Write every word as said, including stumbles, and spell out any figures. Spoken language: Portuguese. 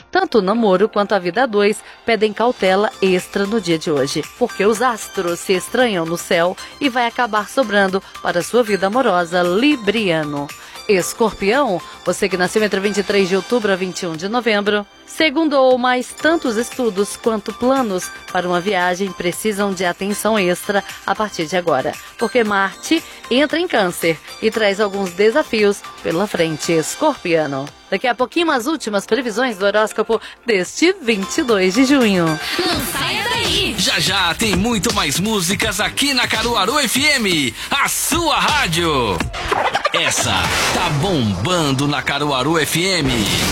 Tanto o namoro quanto a vida a dois pedem cautela extra no dia de hoje, porque os astros se estranham no céu e vai acabar sobrando para sua vida amorosa, libriano. Escorpião, você que nasceu entre vinte e três de outubro a vinte e um de novembro, segundo ou mais tantos estudos quanto planos para uma viagem precisam de atenção extra a partir de agora, porque Marte entra em Câncer e traz alguns desafios pela frente, escorpiano. Daqui a pouquinho as últimas previsões do horóscopo deste vinte e dois de junho. Não saia daí! Já já tem muito mais músicas aqui na Caruaru F M, a sua rádio. Essa tá bombando na Caruaru F M.